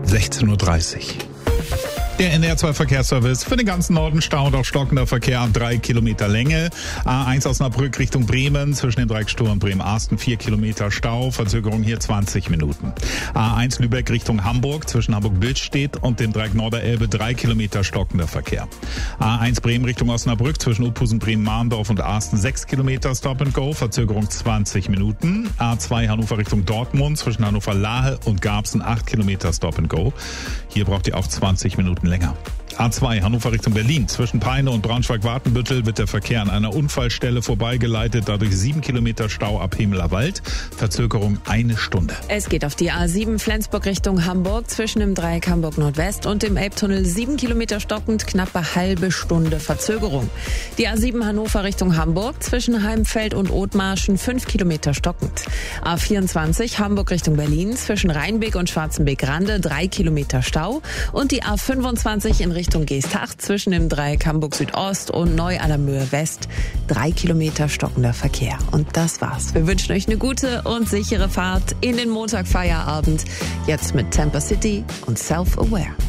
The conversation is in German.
16:30 Uhr. Der NDR2-Verkehrsservice für den ganzen Norden Stau und auch stockender Verkehr an 3 Kilometer Länge. A1 Osnabrück Richtung Bremen zwischen dem Dreiecksturm Bremen-Arsten 4 Kilometer Stau, Verzögerung hier 20 Minuten. A1 Lübeck Richtung Hamburg zwischen Hamburg-Billstedt und dem Dreieck Norderelbe 3 Kilometer stockender Verkehr. A1 Bremen Richtung Osnabrück zwischen Uphusen, Bremen-Mahndorf und Arsten 6 Kilometer Stop and Go, Verzögerung 20 Minuten. A2 Hannover Richtung Dortmund zwischen Hannover-Lahe und Garbsen 8 Kilometer Stop and Go. Hier braucht ihr auch 20 Minuten länger. A2 Hannover Richtung Berlin. Zwischen Peine und Braunschweig-Wartenbüttel wird der Verkehr an einer Unfallstelle vorbeigeleitet. Dadurch 7 Kilometer Stau ab Hemeler Wald. Verzögerung 1 Stunde. Es geht auf die A7 Flensburg Richtung Hamburg. Zwischen dem Dreieck Hamburg Nordwest und dem Elbtunnel 7 Kilometer stockend, knappe halbe Stunde Verzögerung. Die A7 Hannover Richtung Hamburg. Zwischen Heimfeld und Othmarschen 5 Kilometer stockend. A24 Hamburg Richtung Berlin. Zwischen Rheinbeck und Schwarzenbeck-Rande 3 Kilometer Stau. Und die A25 in Richtung Geesthacht zwischen dem Dreieck Hamburg Südost und Neu-Allermöhe West 3 Kilometer stockender Verkehr. Und das war's. Wir wünschen euch eine gute und sichere Fahrt in den Montagfeierabend. Jetzt mit Tampa City und Self-Aware.